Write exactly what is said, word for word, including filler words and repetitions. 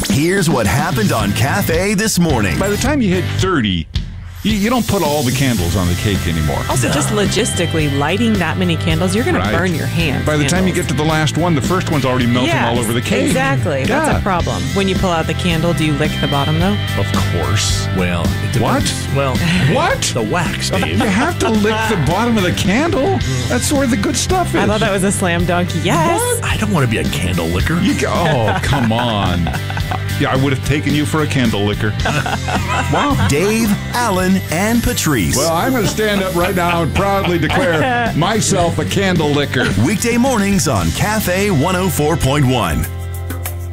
Here's what happened on Cafe this morning. By the time you hit thirty, you, you don't put all the candles on the cake anymore. Also, just logistically, lighting that many candles, you're going Right. to burn your hands. By the time you candles. get to the last one, the first one's already melting Yes, all over the cake. Exactly. Yeah. That's a problem. When you pull out the candle, do you lick the bottom, though? Of course. Well, it depends. What? Well, What? the wax, Dave. You have to lick the bottom of the candle. That's where the good stuff is. I thought that was a slam dunk. Yes. I don't want to be a candle licker. You go, oh, come on. Yeah, I would have taken you for a candle licker. Wow. Dave, Alan, and Patrice. Well, I'm going to stand up right now and proudly declare myself a candle licker. Weekday mornings on Cafe one oh four point one.